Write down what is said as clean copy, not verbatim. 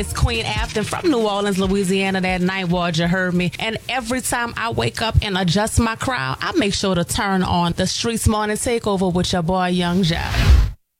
It's Queen Afton from New Orleans, Louisiana. That night ward, you heard me. And every time I wake up and adjust my crowd, I make sure to turn on the Streets Morning Takeover with your boy Young Joe.